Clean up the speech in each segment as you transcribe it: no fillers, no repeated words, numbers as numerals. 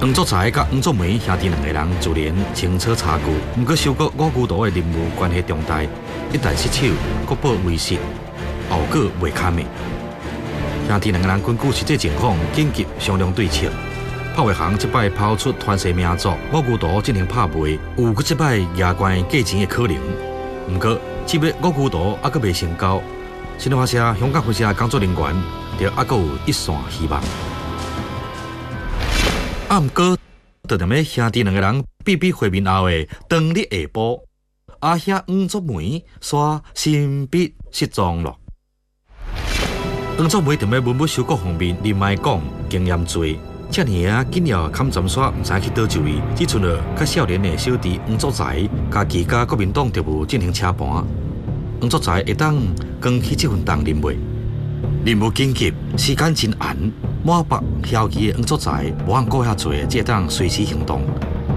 黄作才甲黄作梅兄弟两个人自然清楚差距，不过受过五股图的任务关系重大，一旦失手，国宝为失，后果袂堪的。兄弟两个人根据实际情况紧急商量对策。炮卫行这摆抛出传世名作五股图进行拍卖，有搁这摆牙关价钱的可能。不过，只要五股图还阁未成交，新华社香港分社工作人员就还阁有一线希望。不过，就踮咧兄弟两个人比比会面后的当日下晡，阿兄黄作梅煞神秘失踪了。黄作梅踮咧文物收购方面，另外讲经验多。遮尔啊，紧要砍斩煞，唔知去倒一位，只剩了较少年的小弟黄作才，家己甲国民党特务进行车盘。黄作才会当扛起这份重任袂？任务紧急，时间真晏，满腹枵奇的黄作才无通顾遐济，只会当随时行动。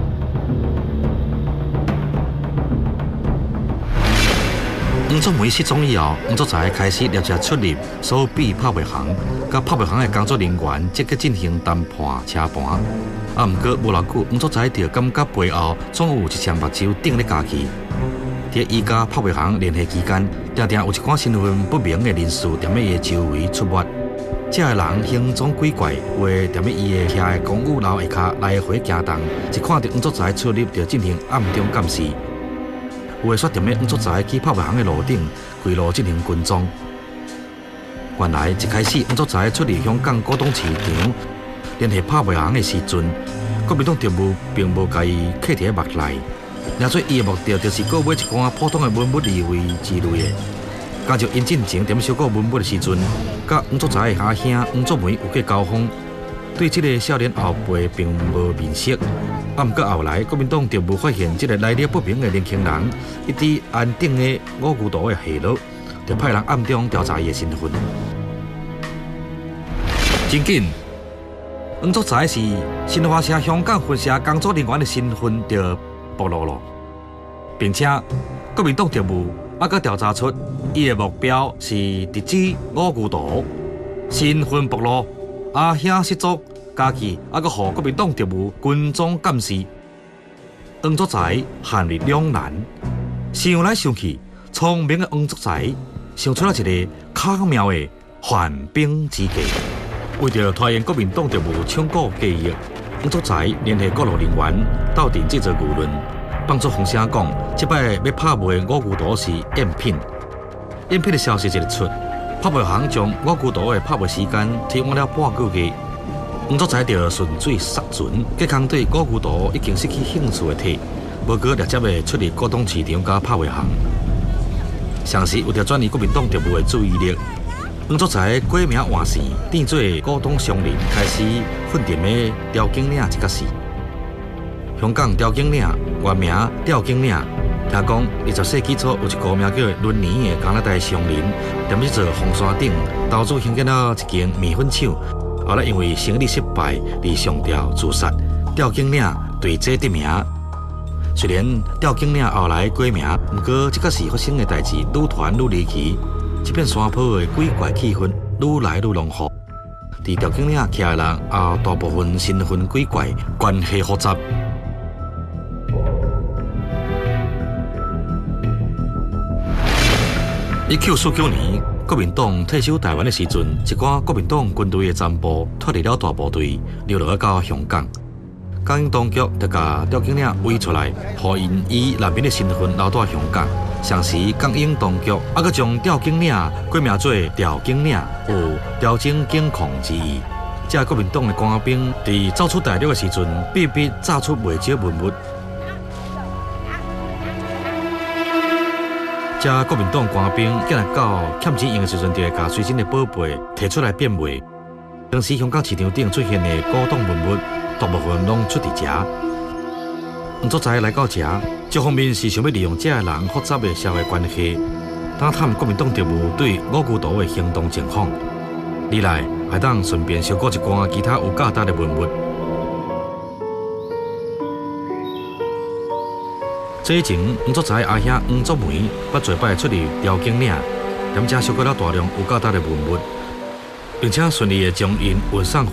黄作梅失踪以后，黄作才开始立即出入所比拍卖行，甲拍卖行的工作人员积极进行谈判车盘。不过无偌久，黄作才就感觉背后总有一双目睭盯咧家己。伫伊甲拍卖行联系期间，常常有一寡身份不明的人士踮咧伊的周围出没。这个人行踪鬼怪，会踮咧伊的遐的公寓楼下骹来回行动，一看到黄作才出入，就进行暗中监视。有的煞踮咧黄作才去拍卖行的路顶规路进行跟踪。原来一开始黄作才出入香港股东市场联系拍卖行的时阵，国民党特务并无甲伊刻伫目内，然做伊的目的就是购买一寡普通的文物利位之类的。加上因进前踮收购文物的时阵，甲黄作才的阿兄黄作梅有过交锋，对这个少年后辈并无面识。不过后来，国民党特务发现这个来历不明的年轻人，一直安定的五股图的下落，就派人暗中调查伊的身份。真紧，黄作才是新华社香港分社工作人员的身份就暴露了，并且国民党特务还阁调查出伊的目标是直指五股图，身份暴露，阿兄失踪。家己还阁互国民党特务军装监视，黄作才陷入两难。想来想去，聪明的黄作才想出了一个巧妙的缓兵之计。为着拖延国民党特务抢购计划，黄作才联系各路人员斗阵制作舆论，帮助风声讲，这摆要拍卖五股图是赝品。赝品的消息一日出，拍卖行将五股图的拍卖时间提晚了半个月。黄作才就顺水杀船，计空对五股图已经失去兴趣的体，无过直接的出入股东市场甲拍卖行。上时为着转移国民党特务的注意力，黄作才改名换姓，变做股东商人，开始混店的刁景岭这角事。香港刁景岭原名刁景岭，听讲20世纪初有一个名叫伦年的加拿大商人，踮咧做红山顶投资兴建了一间面粉厂。后来因为生意失败而上吊自杀，刁景岭对这得名。虽然刁景岭后来改名，不过这个事发生的代志愈传愈离奇，这片山坡的鬼怪气氛愈来愈浓厚。伫刁景岭徛的人也大部分身份鬼怪，关系复杂。1949年。国民党退守台湾的时阵，一寡国民党军队的残部脱离了大部队，流落到香港。港英当局就把刁景岭挖出来，互因以难民的身份留在香港。上时港英当局还阁将刁景岭改名做刁景岭，有刁精警控之意。这国民党的官兵伫走出大陆的时阵，必炸出袂少文物。这国民党官兵竟然到欠钱用的时阵，就会把随身的宝贝摕出来变卖。当时香港市场顶出现的古董文物，大部分拢出伫这。黄作才来到这，一方面是想要利用这个人复杂的社会关系，打探国民党特务对五股图的行动情况；二来还当顺便收购一寡其他有价值的文物。这以前，黄作才阿兄黄作梅捌做摆出入刁景岭，踮遮收购了大量有价值的文物，并且顺利的将因运送。